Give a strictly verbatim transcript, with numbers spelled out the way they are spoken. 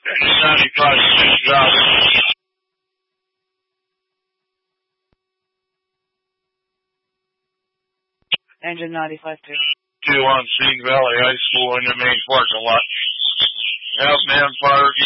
ninety-five six driving. Engine ninety-five two. Two on Seed Valley High School in the main parking lot. Help man fire.